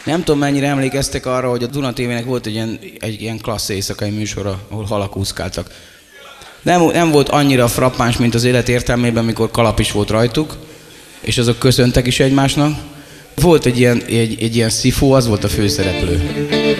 Nem tudom, mennyire emlékeztek arra, hogy a Duna TV-nek volt egy ilyen klassz éjszakai műsora, ahol halak úszkáltak. Nem volt annyira frappáns, mint az élet értelmében, amikor kalap is volt rajtuk, és azok köszöntek is egymásnak. Volt egy ilyen szifu, az volt a főszereplő.